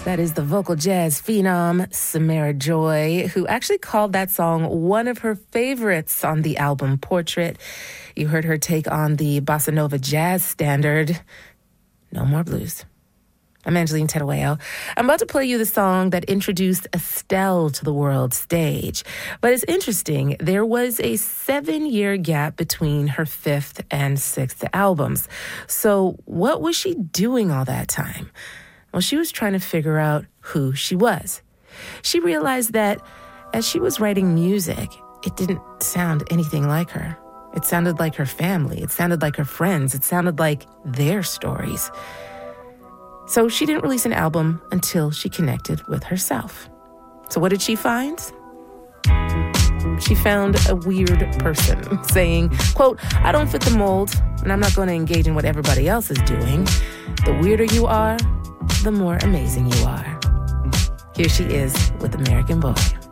That is the vocal jazz phenom, Samara Joy, who actually called that song one of her favorites on the album Portrait. You heard her take on the bossa nova jazz standard, No More Blues. I'm Angeline Terueo. I'm about to play you the song that introduced Estelle to the world stage. But it's interesting, there was a 7-year gap between her 5th and 6th albums. So what was she doing all that time? Well, she was trying to figure out who she was. She realized that as she was writing music, it didn't sound anything like her. It sounded like her family. It sounded like her friends. It sounded like their stories. So she didn't release an album until she connected with herself. So what did she find? She found a weird person saying, quote, "I don't fit the mold, and I'm not going to engage in what everybody else is doing. The weirder you are, the more amazing you are." Here she is with American Boy.